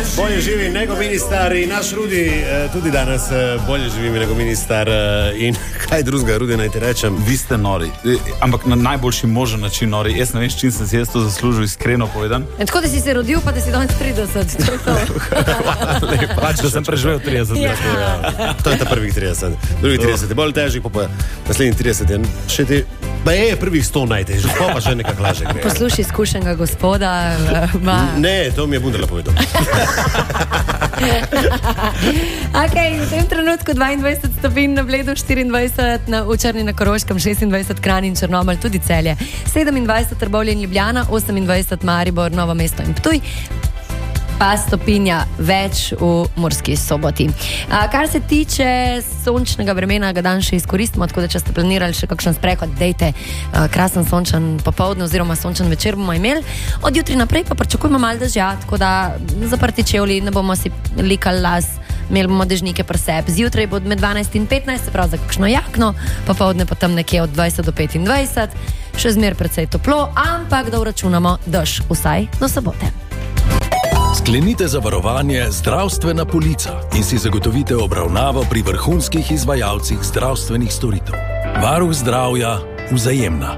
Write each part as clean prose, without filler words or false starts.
Bolje živi nego ministar in naš Rudi tudi danes bolje živi nego ministar in kaj drugega, Rudi, naj ti rečem. Vi ste nori, ampak na najboljši možen način nori. Jaz ne vem, s čim sem si jaz to zaslužil, iskreno povedan. Tako da si se rodil, pa da si danes 30. Pač, da sem preživel 30 let. To je ta prvih 30. Drugih 30 je bolj težjih, pa naslednjih 30 je še ti... Pa je prvih 100 najtežjih, pa še nekako lažje gre. Posluši izkušenega gospoda. Ne, to mi je Bundela povedal. Ok, v tem trenutku 22 stopinj na Bledu, 24 v Črni na Koroškem, 26 Kranj in Črnomelj, tudi Celje, 27 Trbovlje in Ljubljana, 28 Maribor, Novo mesto in Ptuj, pa stopinja več v Murski Soboti. Kar se tiče sončnega vremena, ga dan še izkoristimo, tako da če ste planirali še kakšen sprehod, dejte, krasen sončen popoldne oziroma sončen večer bomo imeli. Od jutri naprej pa pričakujemo malo dežja, tako da zaprti čevlji, ne bomo si likali las, imeli bomo dežnike pri sebi. Zjutraj bo med 12 in 15, se pravi za kakšno jakno, popoldne pa tam nekje od 20 do 25, še zmer precej toplo, ampak da vračunamo dež vsaj do sobote. Sklenite zavarovanje Zdravstvena polica in si zagotovite obravnavo pri vrhunskih izvajalcih zdravstvenih storitev. Varuh zdravja Vzajemna.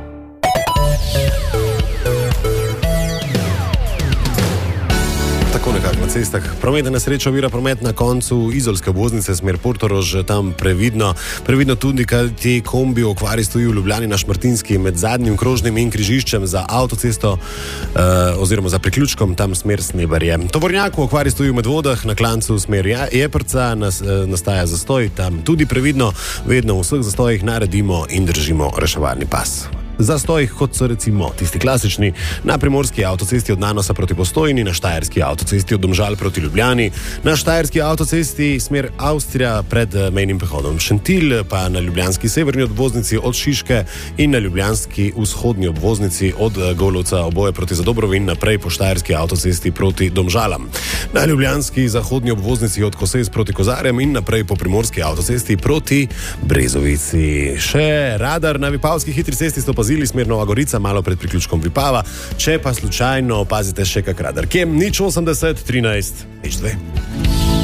Tako nekako na cestah. Prometna nesreča ovira promet na koncu izolske obvoznice smer Portorož, tam previdno. Previdno tudi, kaj ti kombi v okvari stoji v Ljubljani na Šmartinski med zadnjim krožnim in križiščem za avtocesto oziroma za priključkom tam smer Snebarje. Tovornjak v okvari stoji v Medvodah, na klancu smer Jeprca nastaja zastoj, tam tudi previdno, vedno v vseh zastojih naredimo in držimo reševalni pas. Zastojih, kot so recimo tisti klasični na primorski avtocesti od Nanosa proti Postojni, na štajerski avtocesti od Domžal proti Ljubljani, na štajerski avtocesti smer Avstrija pred mejnim prehodom Šentilj, pa na ljubljanski severni obvoznici od Šiške in na ljubljanski vzhodni obvoznici od Golovca oboje proti Zadobrovi in naprej po štajerski avtocesti proti Domžalam. Na ljubljanski zahodni obvoznici od Kosez proti Kozarjem in naprej po primorski avtocesti proti Brezovici. Še radar na Vipavski hitri cesti sto pazili smer Nova Gorica, malo pred priključkom Vipava, če pa slučajno opazite še kak radar. Kjem? 080 13 H2.